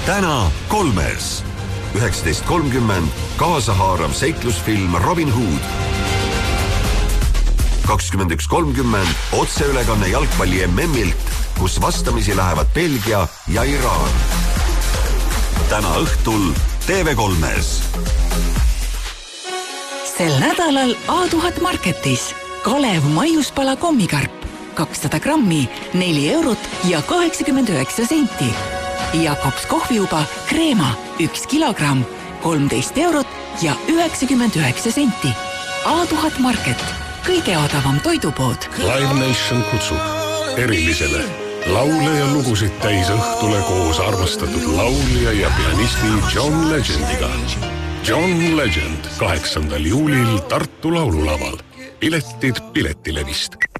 täna kolmes. 19.30 kaasahaarav seiklusfilm Robin Hood. 21.30 otseülekanne jalgpalli MM-ilt, kus vastamisi lähevad Belgia ja Iraan. Täna õhtul TV3-s. Sel nädalal A1000 Marketis Kalev maiuspala kommikarp 200 grammi 4 eurot ja 89 senti. Jakobs kohviuba kreema 1 kilogramm 13 eurot ja 99 senti. A1000 Market, kõige odavam toidupood. Live Nation kutsub erilisele laule ja lugusid täis õhtule koos armastatud laulja ja pianisti John Legendiga. John Legend 8. juulil Tartu laululaval. Piletid Piletilevist.